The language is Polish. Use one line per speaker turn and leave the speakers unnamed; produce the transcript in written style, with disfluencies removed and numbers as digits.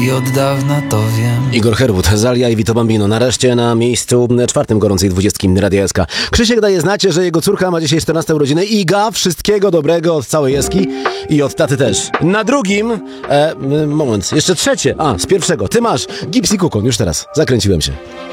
i od dawna to wiem.
Igor Herwód, Zalia i Vito Bambino. Nareszcie na miejscu 4 gorącej 20 Radia SK. Krzysiek daje znać, że jego córka ma dzisiaj 14 urodziny. Iga, wszystkiego dobrego od całej Eski i od taty też. Na drugim, moment, jeszcze trzecie, z pierwszego. Ty masz Gipsy Kukon, już teraz, zakręciłem się.